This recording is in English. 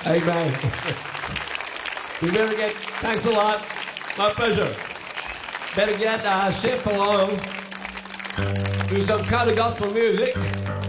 Amen. We better get, thanks a lot. My pleasure. Better get Chef along. Do some kind of gospel music.